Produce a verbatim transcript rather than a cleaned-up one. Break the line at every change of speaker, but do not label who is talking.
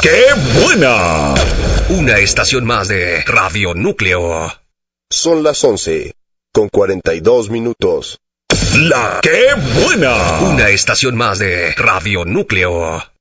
¡Qué buena!
Una estación más de Radio Núcleo.
Son las once, con cuarenta y dos minutos.
¡La qué buena!
Una estación más de Radio Núcleo.